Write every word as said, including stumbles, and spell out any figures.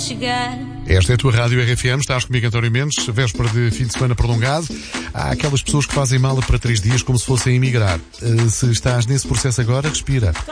chegar. Esta é a tua Rádio R F M, estás comigo, António Mendes, véspera de fim de semana prolongado. Há aquelas pessoas que fazem mala para três dias como se fossem emigrar. Uh, se estás nesse processo agora, respira.